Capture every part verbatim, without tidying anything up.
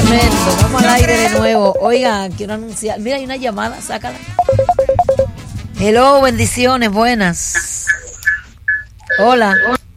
Tremendo. Vamos al aire de nuevo. Oigan, quiero anunciar. Mira, hay una llamada, sácala. Hello, bendiciones, buenas. Hola.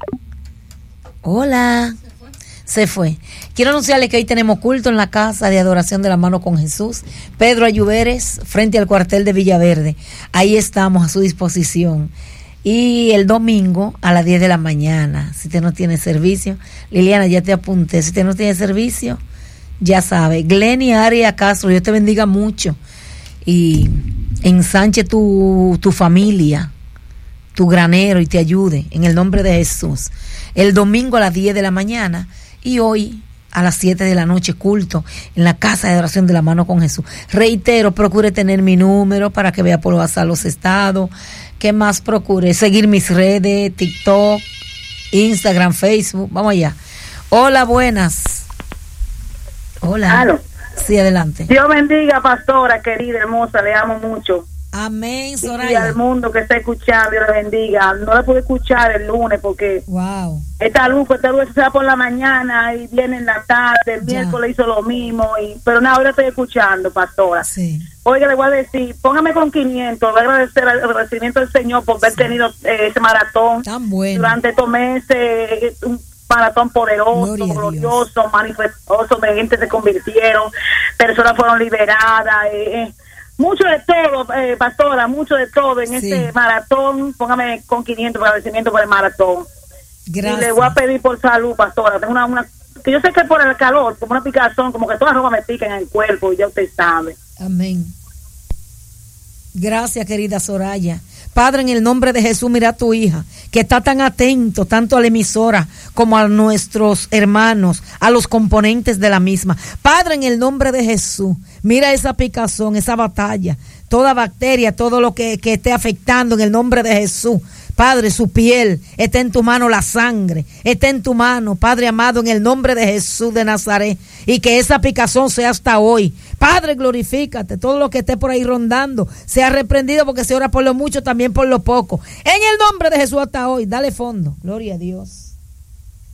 Hola. Se fue. Quiero anunciarles que hoy tenemos culto en la casa de adoración de la mano con Jesús, Pedro Ayuberes, frente al cuartel de Villaverde. Ahí estamos a su disposición. Y el domingo a las diez de la mañana, si usted no tiene servicio, Liliana, ya te apunté, si usted no tiene servicio, ya sabe. Glenny Aria Castro, Dios te bendiga mucho y ensanche tu, tu familia, tu granero y te ayude en el nombre de Jesús. El domingo a las diez de la mañana y hoy a las siete de la noche culto en la casa de adoración de la mano con Jesús. Reitero, procure tener mi número para que vea por WhatsApp los estados. ¿Qué más procure? Seguir mis redes, TikTok, Instagram, Facebook. Vamos allá. Hola, buenas. Hola. Aló. Sí, adelante. Dios bendiga, pastora querida, hermosa, le amo mucho. Amén, Soraya. Y al mundo que está escuchando, Dios le bendiga. No la pude escuchar el lunes porque wow. esta luz, esta luz se da por la mañana y viene en la tarde, el miércoles hizo lo mismo, y pero nada, ahora estoy escuchando, pastora. Sí. Oiga, le voy a decir, póngame con quinientos, voy a agradecer el agradecimiento del Señor por haber sí. tenido eh, ese maratón tan bueno durante estos meses, un maratón poderoso, Gloria glorioso, manifestoso, de gente se convirtieron, personas fueron liberadas, eh, eh. mucho de todo, eh, pastora, mucho de todo en sí. este maratón. Póngame con quinientos para agradecimiento por el maratón. Gracias. Y le voy a pedir por salud, pastora. Tengo una, una que yo sé que por el calor, como una picazón, como que todas las ropas me pican en el cuerpo y ya usted sabe. Amén. Gracias, querida Soraya. Padre, en el nombre de Jesús, mira a tu hija, que está tan atento tanto a la emisora como a nuestros hermanos, a los componentes de la misma. Padre, en el nombre de Jesús, mira esa picazón, esa batalla, toda bacteria, todo lo que, que esté afectando en el nombre de Jesús. Padre, su piel, está en tu mano la sangre, está en tu mano, Padre amado, en el nombre de Jesús de Nazaret, y que esa picazón sea hasta hoy. Padre, glorifícate, todo lo que esté por ahí rondando, sea reprendido porque se ora por lo mucho, también por lo poco. En el nombre de Jesús hasta hoy, dale fondo, gloria a Dios.